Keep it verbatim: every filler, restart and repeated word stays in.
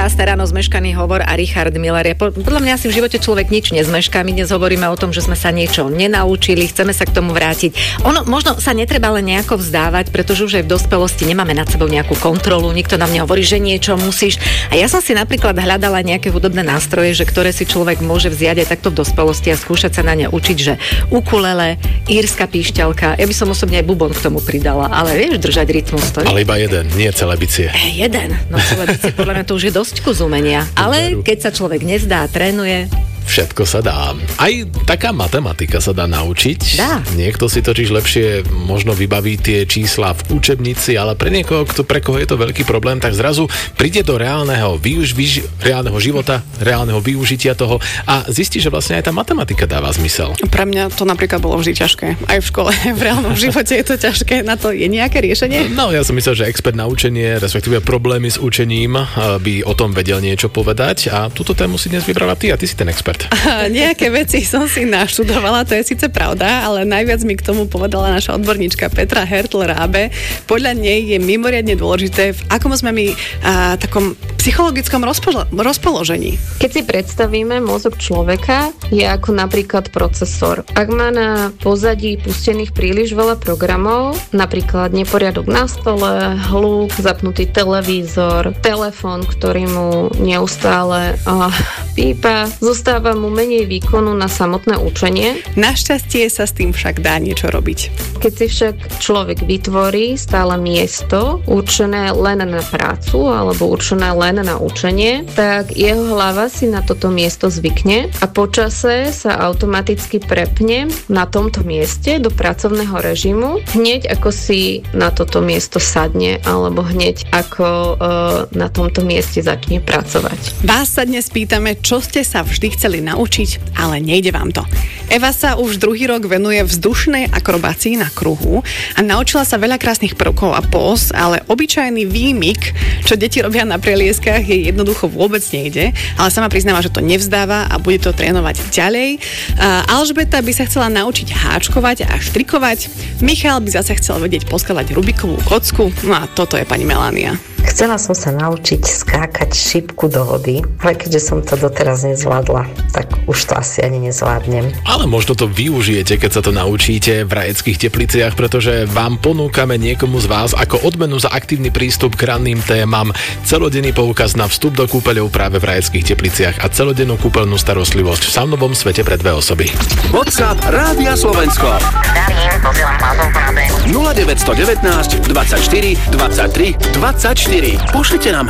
Ráno zmeškaný hovor a Richard Miller. Podľa mňa si v živote človek nič nezmešká. My dnes hovoríme o tom, že sme sa niečo nenaučili, chceme sa k tomu vrátiť. Ono možno sa netreba len nejako vzdávať, pretože už aj v dospelosti nemáme nad sebou nejakú kontrolu, nikto nám nehovorí, že niečo musíš. A ja som si napríklad hľadala nejaké hudobné nástroje, že ktoré si človek môže vziať aj takto v dospelosti a skúšať sa na ne učiť, že ukulele, írska píšťalka. Ja by som osobne aj bubon k tomu pridala, ale vieš držať rytmus. To ale iba jeden, nie celé bicie. E, jeden. No celé bicie, podľa mňa to už je dosť kus umenia. Ale keď sa človek nevzdá, trénuje, všetko sa dá. Aj taká matematika sa dá naučiť. Dá. Niekto si totiž lepšie možno vybaví tie čísla v učebnici, ale pre niekoho, kto, pre koho je to veľký problém, tak zrazu príde do reálneho, využ, vyž, reálneho života, reálneho využitia toho a zistí, že vlastne aj tá matematika dáva zmysel. Pre mňa to napríklad bolo vždy ťažké. Aj v škole, v reálnom živote je to ťažké. Na to je nejaké riešenie? No, ja som myslel, že expert na učenie, respektíve problémy s učením by o tom vedel niečo povedať a túto tému si dnes vybrala ty a ty si ten expert. A nejaké veci som si naštudovala, to je síce pravda, ale najviac mi k tomu povedala naša odborníčka Petra Hertl-Rábe. Podľa nej je mimoriadne dôležité, v akom sme my a, takom psychologickom rozpolo- rozpoložení. Keď si predstavíme, mozog človeka je ako napríklad procesor. Ak má na pozadí pustených príliš veľa programov, napríklad neporiadok na stole, hluk, zapnutý televízor, telefón, ktorý mu neustále uh, pípa, zostáva mu menej výkonu na samotné učenie. Našťastie sa s tým však dá niečo robiť. Keď si však človek vytvorí stále miesto určené len na prácu alebo určené len na učenie, tak jeho hlava si na toto miesto zvykne a počase sa automaticky prepne na tomto mieste do pracovného režimu hneď ako si na toto miesto sadne alebo hneď ako e, na tomto mieste začne pracovať. Vás sa dnes pýtame, čo ste sa vždy chceli naučiť, ale nejde vám to. Eva sa už druhý rok venuje vzdušnej akrobácii na kruhu a naučila sa veľa krásnych prvkov a póz, ale obyčajný výmyk, čo deti robia na prelieskách, jej jednoducho vôbec nejde, ale sama priznáva, že to nevzdáva a bude to trénovať ďalej. A Alžbeta by sa chcela naučiť háčkovať a štrikovať, Michal by zase chcel vedieť poskladať Rubikovú kocku, no a toto je pani Melania. Chcela som sa naučiť skákať šipku do vody, ale keďže som to doteraz nezvládla, tak už to asi ani nezvládnem. Ale možno to využijete, keď sa to naučíte v Rajeckých Tepliciach, pretože vám ponúkame niekomu z vás ako odmenu za aktívny prístup k ranným témam celodenný poukaz na vstup do kúpeľov práve v Rajeckých Tepliciach a celodennú kúpeľnú starostlivosť v saunovom svete pre dve osoby. WhatsApp Rádia Slovensko. Darím, posielam hlasovku na tému. nula deväť jedna deväť dvadsaťštyri dvadsaťtri dvadsaťštyri. Pošlite nám